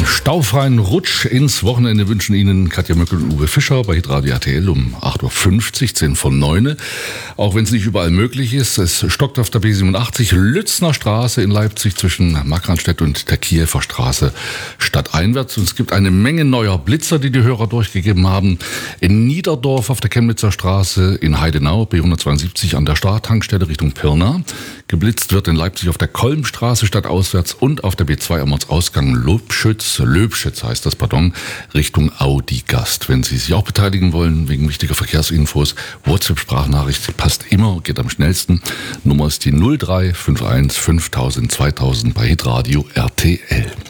Staufreien Rutsch ins Wochenende wünschen Ihnen Katja Möckel und Uwe Fischer bei Hitradio RTL um 8.50 Uhr, 10 von 9. Auch wenn es nicht überall möglich ist, es stockt auf der B87 Lützner Straße in Leipzig zwischen Markranstädt und der Kiewer Straße stadteinwärts. Und es gibt eine Menge neuer Blitzer, die Hörer durchgegeben haben. In Niederdorf auf der Chemnitzer Straße, in Heidenau B172 an der Startankstelle Richtung Pirna. Geblitzt wird in Leipzig auf der Kolmstraße stadtauswärts und auf der B2 am Ortsausgang Löbschütz heißt das, Richtung Audi-Gast. Wenn Sie sich auch beteiligen wollen, wegen wichtiger Verkehrsinfos, WhatsApp-Sprachnachricht passt immer, geht am schnellsten. Nummer ist die 0351 5000 2000 bei Hitradio RTL.